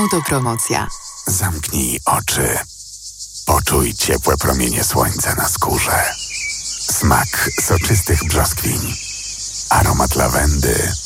Autopromocja. Zamknij oczy. Poczuj ciepłe promienie słońca na skórze. Smak soczystych brzoskwiń. Aromat lawendy